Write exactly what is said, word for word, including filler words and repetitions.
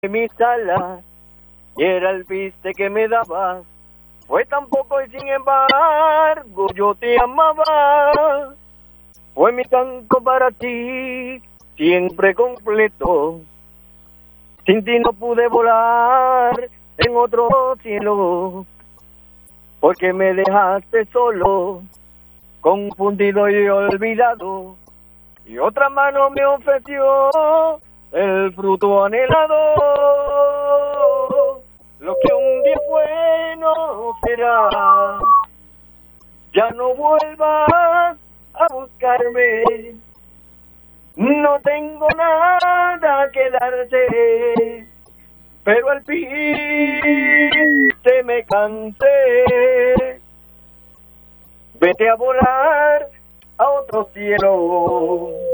mis alas y era el viste que me dabas. Fue tan poco y sin embargo yo te amaba. Fue mi canto para ti siempre completo. Sin ti no pude volar en otro cielo, porque me dejaste solo, confundido y olvidado, y otra mano me ofreció el fruto anhelado. Lo que un día fue no será, ya no vuelvas a buscarme, no tengo nada que darte, pero al fin te me cansé. Vete a volar a otro cielo.